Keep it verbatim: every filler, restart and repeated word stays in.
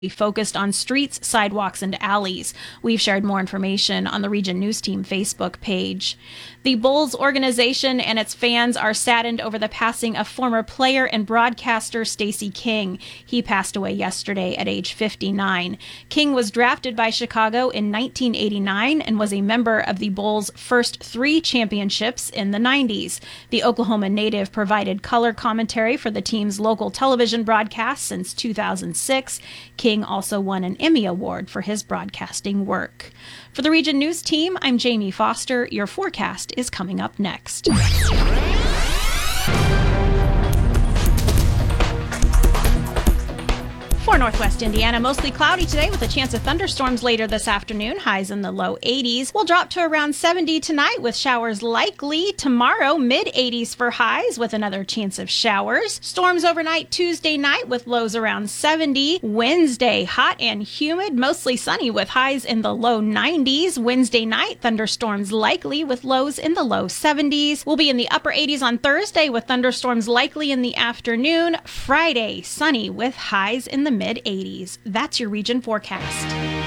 focused on streets, sidewalks, and alleys. We've shared more information on the Region News Team Facebook page. The Bulls organization and its fans are saddened over the passing of former player and broadcaster Stacey King. He passed away yesterday at age fifty-nine. King was drafted by Chicago in nineteen eighty-nine and was a member of the Bulls' first three championships in the nineties. The Oklahoma native provided color commentary for the team's local television broadcast since two thousand six. King also won an Emmy Award for his broadcasting work. For the Region News Team, I'm Jamie Foster. Your forecast is coming up next. For Northwest Indiana, mostly cloudy today with a chance of thunderstorms later this afternoon. Highs in the low eighties. We'll drop to around seventy tonight with showers likely. Tomorrow, mid eighties for highs with another chance of showers. Storms overnight Tuesday night with lows around seventy. Wednesday, hot and humid, mostly sunny with highs in the low nineties. Wednesday night, thunderstorms likely with lows in the low seventies. We'll be in the upper eighties on Thursday with thunderstorms likely in the afternoon. Friday, sunny with highs in the mid eighties. That's your region forecast.